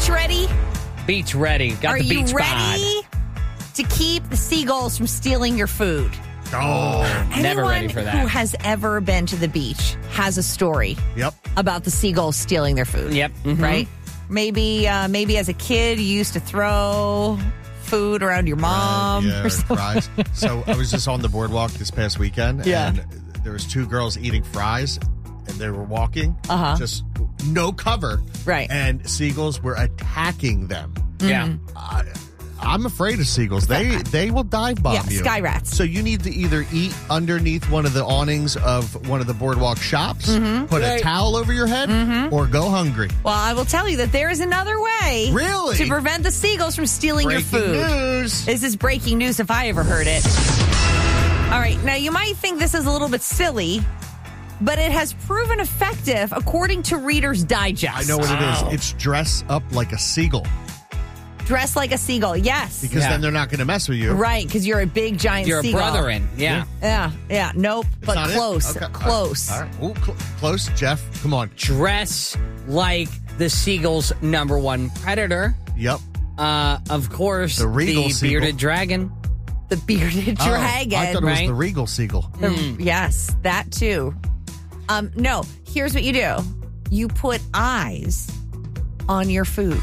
beach ready? Beach ready. Got Are the you beach ready to keep the seagulls from stealing your food? Oh, Never ready for Anyone that. who has ever been to the beach has a story yep. about the seagulls stealing their food. Yep. Mhm. Right? Maybe as a kid, you used to throw food around your mom Yeah, or something. fries. So I was just on the boardwalk this past weekend, Yeah. and there was two girls eating fries, and they were walking, just no cover, Right. And seagulls were attacking them. Yeah. I'm afraid of seagulls. They will dive bomb Yeah, you. sky rats. So you need to either eat underneath one of the awnings of one of the boardwalk shops, put a Right. towel over your head, or go hungry. Well, I will tell you that there is another way Really? to prevent the seagulls from stealing your Breaking food. news. This is breaking news if I ever heard it. All right, now you might think this is a little bit silly, but it has proven effective according to Reader's Digest. I know what it is. It's dress up like a seagull, Dress like a seagull, yes. because Yeah. then they're not going to mess with you. Right, because you're a big giant You're a seagull. brother in. Yeah. Yeah, nope, It's but not it? close, Okay. close. All right. Ooh, close. Jeff, come on. Dress like the seagull's number one predator. Yep. Of course, The regal seagull. bearded dragon. The bearded dragon. Oh, I thought it was right? the regal seagull. Yes, that too. No, here's what you do. You put eyes on your food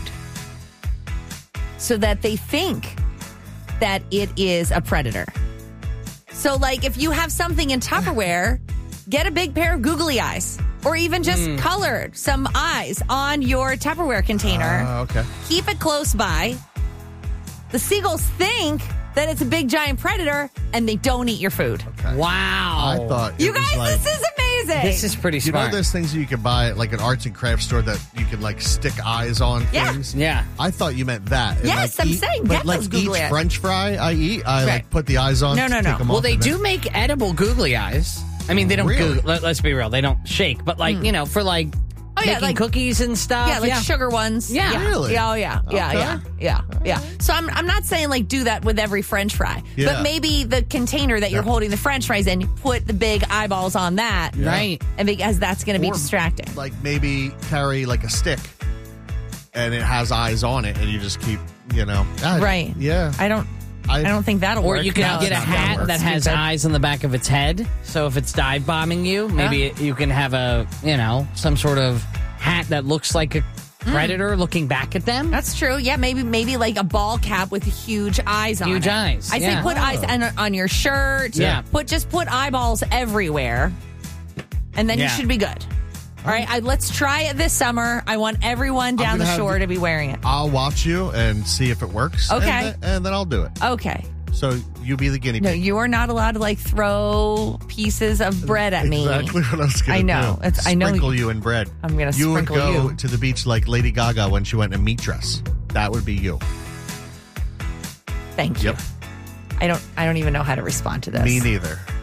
so that they think that it is a predator. So, like, if you have something in Tupperware, get a big pair of googly eyes or even just color some eyes on your Tupperware container. Okay. Keep it close by. The seagulls think that it's a big giant predator and they don't eat your food. Wow. I thought You it was guys, like, this is amazing. This is pretty you smart. know those things you could buy at like an arts and crafts store that you could like stick eyes on Yeah. things? Yeah. I thought you meant that. And, Yes, like, I'm saying, But get like those googly each eyes. French fry I eat, I Right. like put the eyes on. No, no, take no. them Well, off, they and do then- make edible googly eyes. I mean, they don't. Really? Let's be real. They don't shake, but like for like yeah, making like- cookies and stuff. Yeah, like sugar ones. Yeah. Really? Yeah, oh yeah. Okay. Yeah. So I'm not saying like do that with every French fry. Yeah. But maybe the container that you're holding the French fries in, put the big eyeballs on that. Right. And because that's going to be Or, distracting. Like maybe carry like a stick and it has eyes on it and you just keep, Right. Yeah. I don't think that'll Or work. you can No, get a it's not gonna hat work. that has Stupid. eyes on the back of its head. So if it's dive bombing you, maybe you can have some sort of hat that looks like a predator looking back at them. That's true. Yeah, maybe like a ball cap with huge eyes on it. Huge eyes, I say yeah. put eyes on your shirt. Yeah. Just put eyeballs everywhere, and then you Yeah. should be good. All right, let's try it this summer. I want everyone down gonna the have shore to be wearing it. I'll watch you and see if it works. Okay. And then I'll do it. Okay. So you be the guinea No, pig. you are not allowed to like throw pieces of bread at me. Exactly what I was going to I know. do. I know. Sprinkle you in bread. I'm gonna You would sprinkle go you. to the beach like Lady Gaga when she went in a meat dress. That would be you. Thank you. Yep. I don't even know how to respond to this. Me neither.